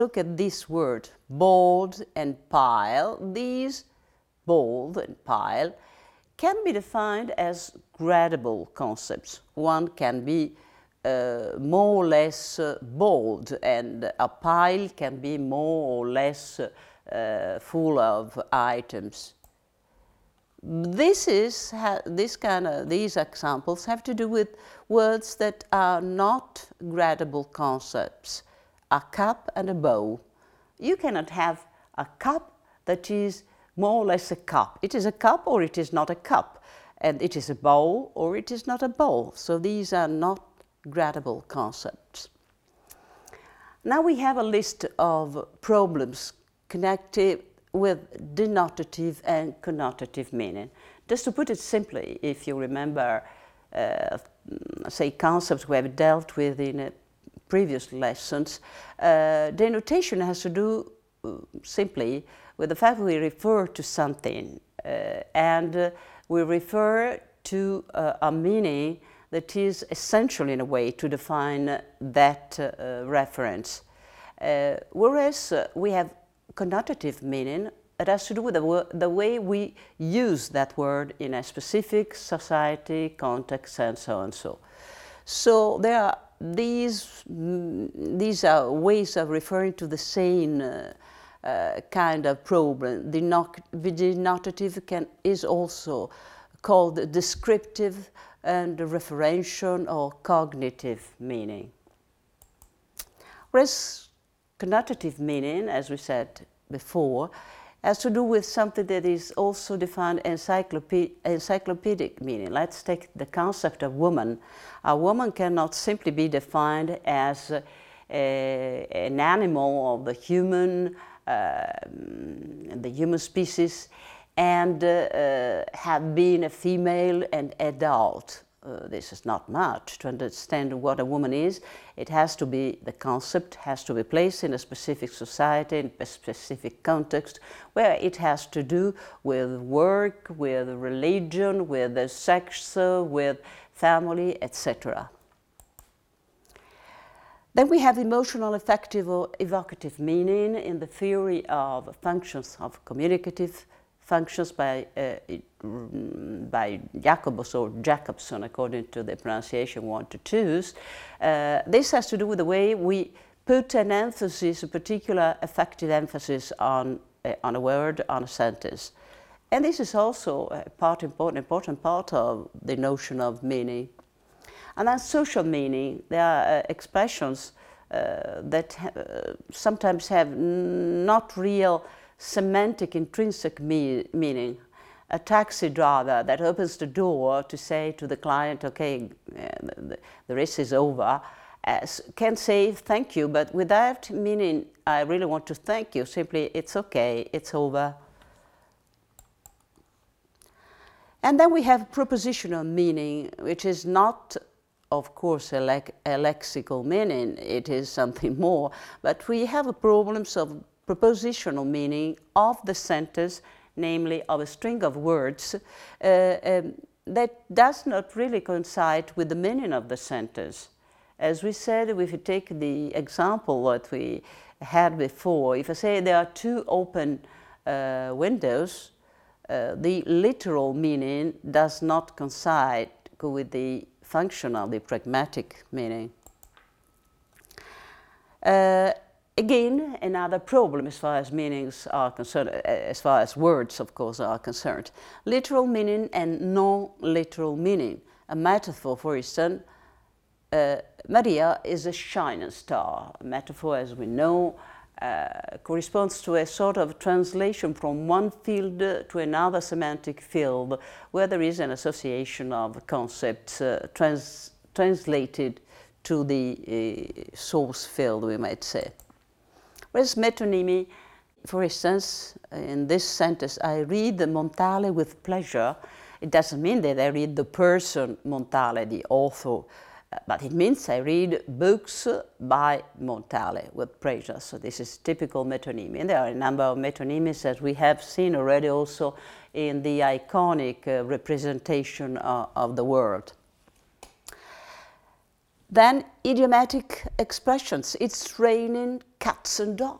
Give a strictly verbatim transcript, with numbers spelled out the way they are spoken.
Look at this word, bold and pile. These, bold and pile, can be defined as gradable concepts. One can be uh, more or less uh, bold, and a pile can be more or less uh, full of items. This is, this kind of, these examples have to do with words that are not gradable concepts. A cup and a bowl. You cannot have a cup that is more or less a cup. It is a cup or it is not a cup. And it is a bowl or it is not a bowl. So these are not gradable concepts. Now we have a list of problems connected with denotative and connotative meaning. Just to put it simply, if you remember, uh, say, concepts we have dealt with in a previous lessons, uh, denotation has to do uh, simply with the fact we refer to something uh, and uh, we refer to uh, a meaning that is essential in a way to define that uh, reference. Uh, whereas uh, we have connotative meaning, it has to do with the, the way we use that word in a specific society, context, and so on and so. So there are these, mm, these are ways of referring to the same uh, uh, kind of problem. The, the denotative can, is also called descriptive and referential or cognitive meaning. Whereas connotative meaning, as we said before, has to do with something that is also defined encyclopedic, encyclopedic meaning. Let's take the concept of woman. A woman cannot simply be defined as a, an animal of the human, uh, the human species, and uh, uh, have been a female and adult. Uh, this is not much. To understand what a woman is, it has to be, the concept has to be placed in a specific society, in a specific context, where it has to do with work, with religion, with the sex, with family, et cetera. Then we have emotional, affective, or evocative meaning in the theory of functions of communicative functions by, uh, by Jacobus or Jacobson, according to the pronunciation we want to choose. Uh, this has to do with the way we put an emphasis, a particular affective emphasis on, uh, on a word, on a sentence. And this is also a part, important, important part of the notion of meaning. And then social meaning, there are uh, expressions uh, that ha uh, sometimes have not real semantic, intrinsic me meaning. A taxi driver that opens the door to say to the client, okay, uh, the, the race is over, uh, can say thank you, but without meaning, I really want to thank you, simply it's okay, it's over. And then we have propositional meaning, which is not, of course, a, le a lexical meaning, it is something more, but we have problems of propositional meaning of the sentence, namely of a string of words, uh, um, that does not really coincide with the meaning of the sentence. As we said, if you take the example that we had before, if I say there are two open uh, windows, uh, the literal meaning does not coincide with the functional, the pragmatic meaning. Uh, Again, another problem as far as meanings are concerned, as far as words, of course, are concerned. Literal meaning and non-literal meaning. A metaphor, for instance, uh, Maria is a shining star. A metaphor, as we know, uh, corresponds to a sort of translation from one field to another semantic field, where there is an association of concepts uh, trans translated to the uh, source field, we might say. Whereas metonymy, for instance, in this sentence, I read the Montale with pleasure. It doesn't mean that I read the person Montale, the author, but it means I read books by Montale with pleasure. So this is typical metonymy. And there are a number of metonymies that we have seen already also in the iconic uh, representation uh, of the world. Then idiomatic expressions. It's raining cats and dogs.